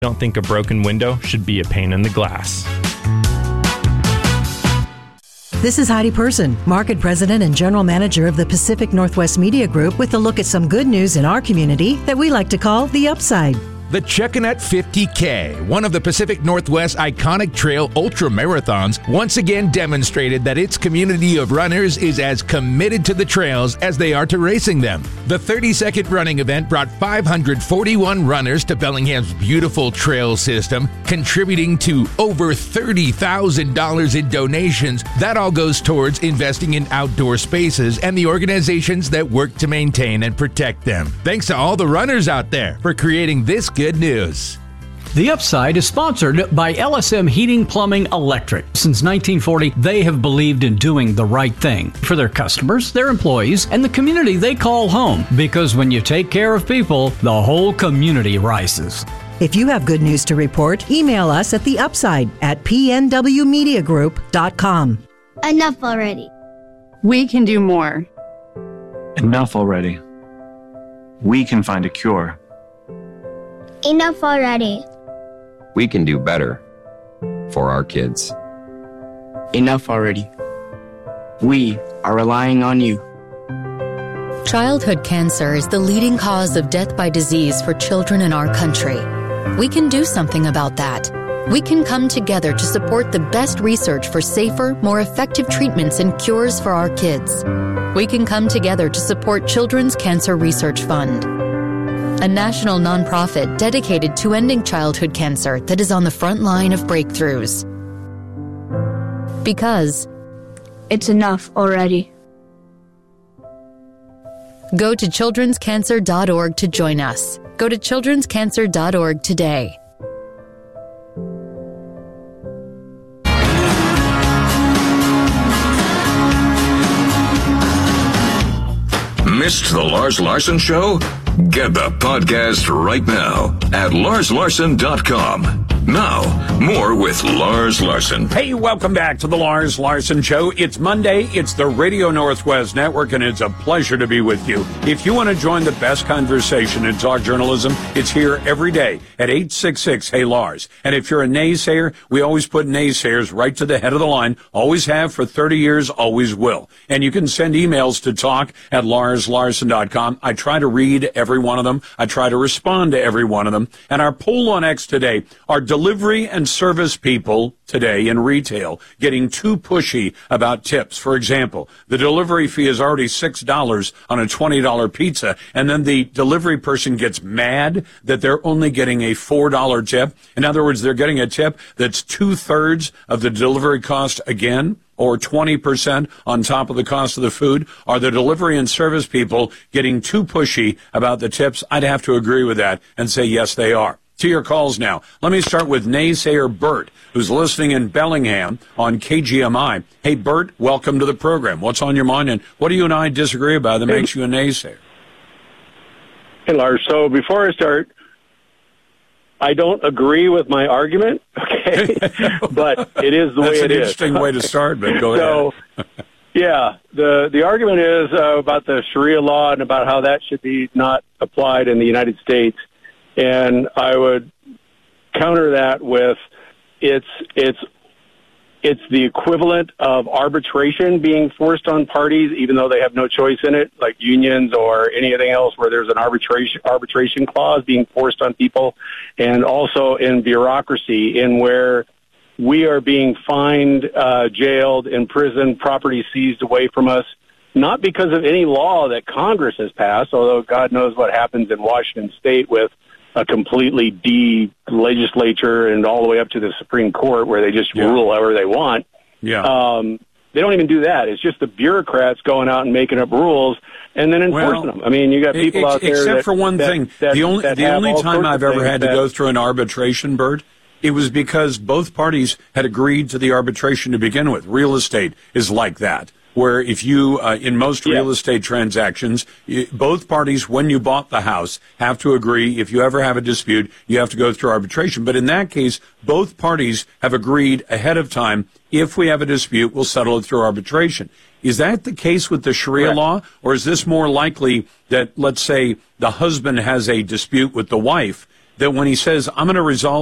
don't think a broken window should be a pane in the glass. This is Heidi Person, Market President and General Manager of the Pacific Northwest Media Group, with a look at some good news in our community that we like to call the upside. The Chuckanut 50K, one of the Pacific Northwest iconic trail ultra marathons, once again demonstrated that its community of runners is as committed to the trails as they are to racing them. The 30-second running event brought 541 runners to Bellingham's beautiful trail system, contributing to over $30,000 in donations. That all goes towards investing in outdoor spaces and the organizations that work to maintain and protect them. Thanks to all the runners out there for creating this good news. The Upside is sponsored by LSM Heating, Plumbing, Electric. Since 1940, they have believed in doing the right thing for their customers, their employees, and the community they call home. Because when you take care of people, the whole community rises. If you have good news to report, email us at theupside@pnwmediagroup.com. Enough already. We can do more. Enough already. We can find a cure. Enough already. We can do better for our kids. Enough already. We are relying on you. Childhood cancer is the leading cause of death by disease for children in our country. We can do something about that. We can come together to support the best research for safer, more effective treatments and cures for our kids. We can come together to support Children's Cancer Research Fund, a national nonprofit dedicated to ending childhood cancer that is on the front line of breakthroughs. Because it's enough already. Go to childrenscancer.org to join us. Go to childrenscancer.org today. Missed the Lars Larson Show? Get the podcast right now at larslarson.com. Now, more with Lars Larson. Hey, welcome back to the Lars Larson Show. It's Monday. It's the Radio Northwest Network, and it's a pleasure to be with you. If you want to join the best conversation in talk journalism, it's here every day at 866-HEY-LARS. And if you're a naysayer, we always put naysayers right to the head of the line. Always have for 30 years, always will. And you can send emails to talk@larslarson.com. I try to read every one of them. I try to respond to every one of them. And our poll on X today, are delivery and service people today in retail getting too pushy about tips? For example, the delivery fee is already $6 on a $20 pizza, and then the delivery person gets mad that they're only getting a $4 tip. In other words, they're getting a tip that's 2/3 of the delivery cost again, or 20% on top of the cost of the food. Are the delivery and service people getting too pushy about the tips? I'd have to agree with that and say yes, they are. To your calls now. Let me start with naysayer Bert, who's listening in Bellingham on KGMI. Hey, Bert, welcome to the program. What's on your mind, and what do you and I disagree about that makes you a naysayer? Hey, Lars. So before I start, I don't agree with my argument, okay? But it is the way it is. That's an interesting way to start, but go ahead. Yeah, the argument is about the Sharia law and about how that should be not applied in the United States. And I would counter that with it's the equivalent of arbitration being forced on parties, even though they have no choice in it, like unions or anything else where there's an arbitration clause being forced on people, and also in bureaucracy, in where we are being fined, jailed, imprisoned, property seized away from us, not because of any law that Congress has passed, although God knows what happens in Washington State with a completely legislature and all the way up to the Supreme Court where they just rule however they want. Yeah. They don't even do that. It's just the bureaucrats going out and making up rules and then enforcing them. I mean, you got people out there except for one thing. The only time I've ever had to go through an arbitration, Bert, it was because both parties had agreed to the arbitration to begin with. Real estate is like that, where if you, in most real estate transactions, both parties, when you bought the house, have to agree. If you ever have a dispute, you have to go through arbitration. But in that case, both parties have agreed ahead of time, if we have a dispute, we'll settle it through arbitration. Is that the case with the Sharia law? Or is this more likely that, let's say, the husband has a dispute with the wife, that when he says, I'm going to resolve